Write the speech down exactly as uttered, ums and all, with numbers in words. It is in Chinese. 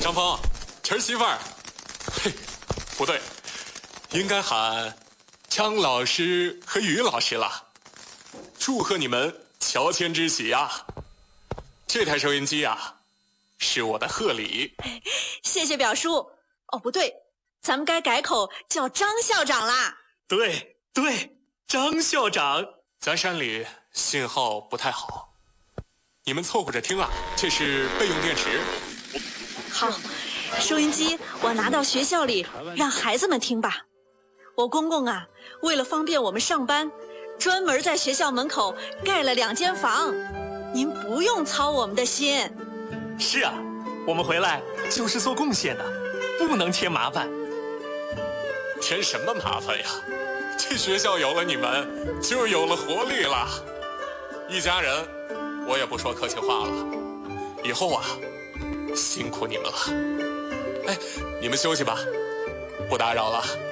张峰，晨媳妇儿，嘿，不对，应该喊张老师和于老师了。祝贺你们乔迁之喜呀！这台收音机啊，是我的贺礼。 谢谢表叔。哦，不对，咱们该改口叫张校长啦。 对对，张校长。 咱山里信号不太好，你们凑合着听啊，这是备用电池。 好，收音机我拿到学校里让孩子们听吧。我公公啊，为了方便我们上班，专门在学校门口盖了两间房，您不用操我们的心。 是啊，我们回来就是做贡献的，不能添麻烦。 添什么麻烦呀？这学校有了你们，就有了活力了。一家人，我也不说客气话了。以后啊，辛苦你们了。哎，你们休息吧，不打扰了。